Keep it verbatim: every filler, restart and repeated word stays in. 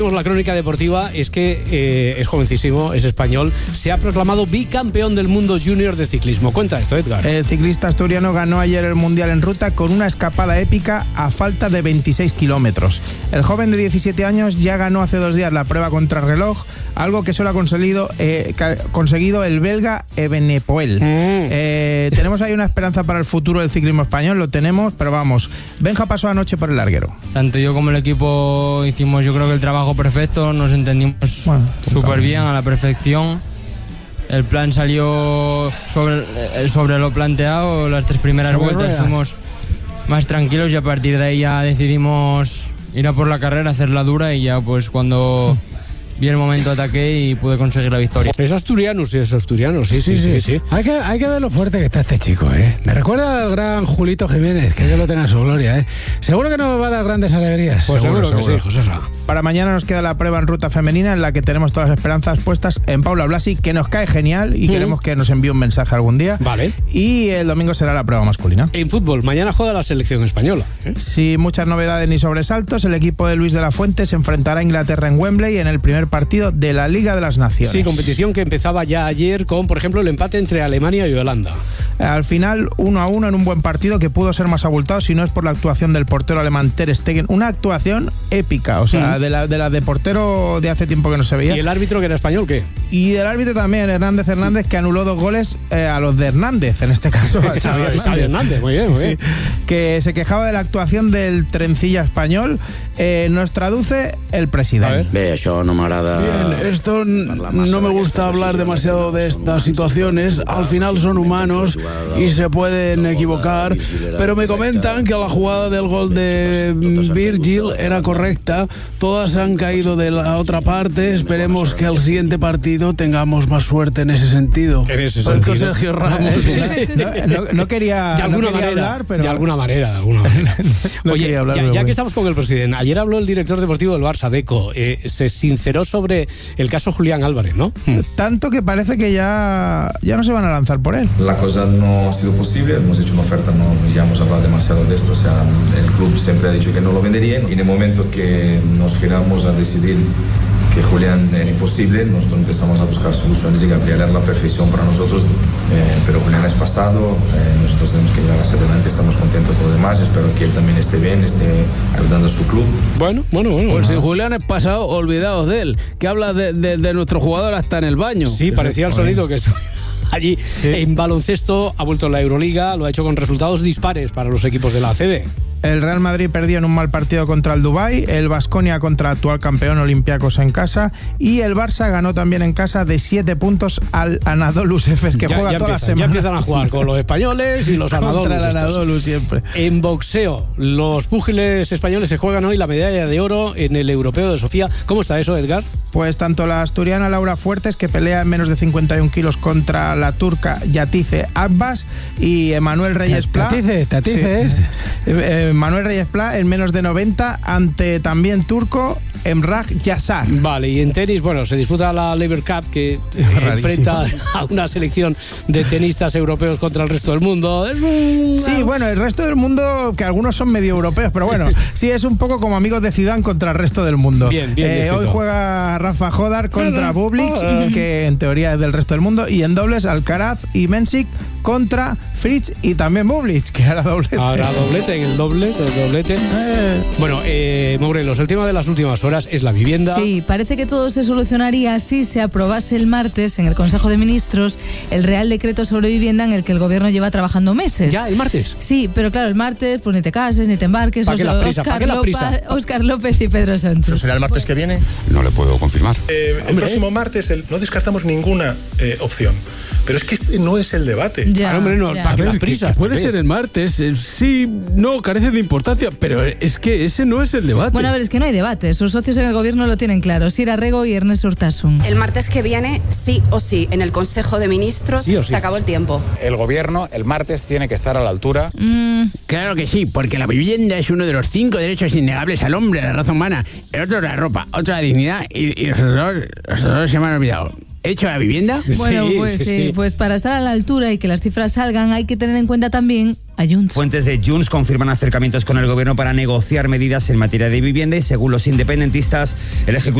La crónica deportiva es que eh, es jovencísimo, es español, se ha proclamado bicampeón del mundo junior de ciclismo. Cuenta esto, Edgar. El ciclista asturiano ganó ayer el Mundial en ruta con una escapada épica a falta de veintiséis kilómetros. El joven de diecisiete años ya ganó hace dos días la prueba contrarreloj, algo que solo ha conseguido, eh, conseguido el belga Evenepoel. Mm. Eh, tenemos ahí una esperanza para el futuro del ciclismo español, lo tenemos, pero vamos, Benja pasó anoche por el larguero. Tanto yo como el equipo hicimos, yo creo que el trabajo perfecto, nos entendimos bueno, súper bien, a la perfección. El plan salió sobre, sobre lo planteado, las tres primeras sobre vueltas ruedas. Fuimos más tranquilos y a partir de ahí ya decidimos ir a por la carrera, hacerla dura y ya pues cuando vi el momento ataqué y pude conseguir la victoria. Es asturiano, sí, es asturiano, sí, sí, sí. sí, sí. sí. Hay, que, hay que ver lo fuerte que está este chico, ¿eh? Me recuerda al gran Julito Jiménez, que Dios lo tenga en su gloria, ¿eh? Seguro que nos va a dar grandes alegrías. Pues seguro, seguro que seguro. sí, José Sa. Para mañana nos queda la prueba en ruta femenina en la que tenemos todas las esperanzas puestas en Paula Blasi, que nos cae genial y mm. queremos que nos envíe un mensaje algún día. Vale. Y el domingo será la prueba masculina. En fútbol, mañana juega la selección española. ¿eh? Sin muchas novedades ni sobresaltos, el equipo de Luis de la Fuente se enfrentará a Inglaterra en Wembley en el primer partido de la Liga de las Naciones. Sí, competición que empezaba ya ayer con, por ejemplo, el empate entre Alemania y Holanda. Al final, uno a uno en un buen partido que pudo ser más abultado si no es por la actuación del portero alemán Ter Stegen. Una actuación épica, o sea, mm. de la de la de portero de hace tiempo que no se veía. ¿Y el árbitro que era español qué? Y el árbitro también, Hernández Hernández, que anuló dos goles eh, a los de Hernández, en este caso. A Xavi Hernández. Xavi Hernández, muy bien, muy bien. Sí, que se quejaba de la actuación del trencilla español. Eh, nos traduce el presidente. Bé, això no m'agrada... Bien, esto no me gusta hablar demasiado de estas situaciones. Al final son humanos y se pueden equivocar, pero me comentan que la jugada del gol de Virgil era correcta. Todas han caído de la otra parte. Esperemos que al siguiente partido tengamos más suerte en ese sentido. En ese sentido. Sergio Ramos. no, no, no quería, de alguna no quería manera, hablar, pero... de alguna manera, de alguna manera. no Oye, hablar, ya, ya bueno. que estamos con el presidente, ayer habló el director deportivo del Barça, Deco, eh, se sinceró sobre el caso Julián Álvarez, ¿no? Tanto que parece que ya, ya no se van a lanzar por él. La cosa no ha sido posible, hemos hecho una oferta, no, ya hemos hablado demasiado de esto, o sea, el club siempre ha dicho que no lo vendería y en el momento que nos giramos a decidir que Julián era imposible, nosotros empezamos a buscar soluciones y Gabriel era la perfección para nosotros, eh, pero Julián es pasado, eh, nosotros tenemos que llegar hacia adelante, estamos contentos por lo demás, espero que él también esté bien, esté ayudando a su club. Bueno, bueno, bueno. Pues bueno. si Julián es pasado, olvidaos de él, que habla de, de, de nuestro jugador hasta en el baño. Sí, parecía el sonido que allí. Sí. En baloncesto ha vuelto la Euroliga, lo ha hecho con resultados dispares para los equipos de la A C B. El Real Madrid perdió en un mal partido contra el Dubái, el Baskonia contra actual campeón Olympiacos en casa y el Barça ganó también en casa de siete puntos al Anadolu Efes, que ya, juega ya toda empiezan, la semana. Ya empiezan a jugar con los españoles y los Anadolu. Contra el Anadolu siempre. En boxeo, los púgiles españoles se juegan hoy la medalla de oro en el Europeo de Sofía. ¿Cómo está eso, Edgar? Pues tanto la asturiana Laura Fuertes, que pelea en menos de cincuenta y un kilos contra la turca Yatice Abbas, y Emanuel Reyes Pla. Tatice, Tatice es. Sí. Eh, Manuel Reyes Pla en menos de noventa ante también turco Emrah Yassar. Vale, y en tenis, bueno, se disputa la Laver Cup, que enfrenta a una selección de tenistas europeos contra el resto del mundo. Es un... Sí, bueno, el resto del mundo, que algunos son medio europeos, pero bueno, sí, es un poco como amigos de Zidane contra el resto del mundo. Bien, bien, eh, bien hoy juega Rafa Jodar contra Bublik, que en teoría es del resto del mundo, y en dobles Alcaraz y Mensik contra Fritz y también Bublik, que hará doblete. Hará doblete en el dobles, el doblete. Eh. Bueno, eh, Morelos, el tema de las últimas horas es la vivienda. Sí, parece que todo se solucionaría si se aprobase el martes en el Consejo de Ministros el Real Decreto sobre vivienda en el que el gobierno lleva trabajando meses. ¿Ya, el martes? Sí, pero claro, el martes, pues ni te cases, ni te embarques. ¿Para qué la prisa? ¿Para qué la prisa? Óscar López y Pedro Sánchez. ¿Pero será el martes que viene? No le puedo confirmar. Eh, el próximo martes el, no descartamos ninguna eh, opción. Pero es que este no es el debate. Ya, ah, hombre, no, ya. ¿para qué las Que, prisas? que puede ser el martes, eh, sí, no, carece de importancia, pero es que ese no es el debate. Bueno, a ver, es que no hay debate. Sus socios en el gobierno lo tienen claro. Sira Rego y Ernest Urtasun. El martes que viene, sí o sí, en el Consejo de Ministros sí o sí. Se acabó el tiempo. El gobierno el martes tiene que estar a la altura. Mm. Claro que sí, porque la vivienda es uno de los cinco derechos innegables al hombre, a la raza humana. El otro es la ropa, otro la dignidad y, y los, otros, los otros se me han olvidado. ¿Hecho a la vivienda? Bueno, Sí, pues, sí, eh, sí. pues para estar a la altura y que las cifras salgan hay que tener en cuenta también a Junts. Fuentes de Junts confirman acercamientos con el gobierno para negociar medidas en materia de vivienda y según los independentistas, el Ejecutivo